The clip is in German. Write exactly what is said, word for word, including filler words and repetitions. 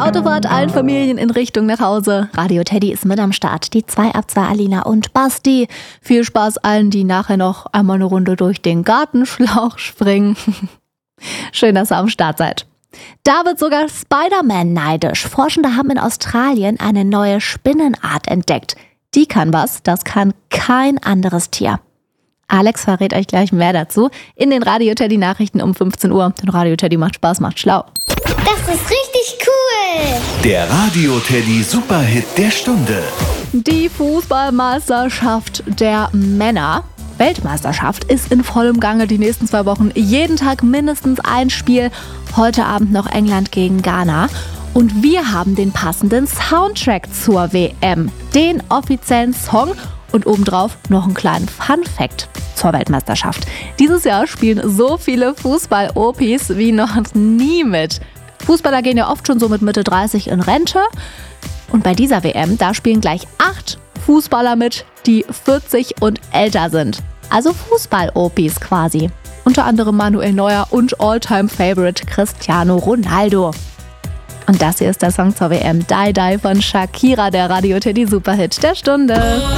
Autofahrt allen Familien in Richtung nach Hause. Radio Teddy ist mit am Start. Die zwei ab zwei Alina und Basti. Viel Spaß allen, die nachher noch einmal eine Runde durch den Gartenschlauch springen. Schön, dass ihr am Start seid. Da wird sogar Spider-Man neidisch. Forschende haben in Australien eine neue Spinnenart entdeckt. Die kann was, das kann kein anderes Tier. Alex verrät euch gleich mehr dazu in den Radio Teddy Nachrichten um fünfzehn Uhr. Denn Radio Teddy macht Spaß, macht schlau. Das ist richtig cool. Der Radio Teddy Superhit der Stunde. Die Fußballmeisterschaft der Männer, Weltmeisterschaft, ist in vollem Gange die nächsten zwei Wochen. Jeden Tag mindestens ein Spiel. Heute Abend noch England gegen Ghana. Und wir haben den passenden Soundtrack zur W M. Den offiziellen Song und obendrauf noch einen kleinen Fun-Fact zur Weltmeisterschaft. Dieses Jahr spielen so viele Fußball-O Ps wie noch nie mit. Fußballer gehen ja oft schon so mit Mitte dreißig in Rente. Und bei dieser W M, da spielen gleich acht Fußballer mit, die vierzig und älter sind. Also Fußball-O Ps quasi. Unter anderem Manuel Neuer und All-Time-Favorite Cristiano Ronaldo. Und das hier ist der Song zur W M, Die Die von Shakira, der Radio Teddy Superhit der Stunde.